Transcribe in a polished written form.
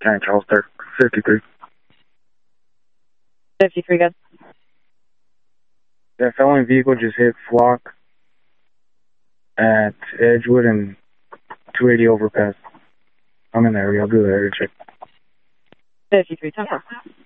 County Charles, 53. 53, good. That felony vehicle just hit Flock at Edgewood and 280 overpass. I'm in the area. I'll do the area check. 53, 10-4.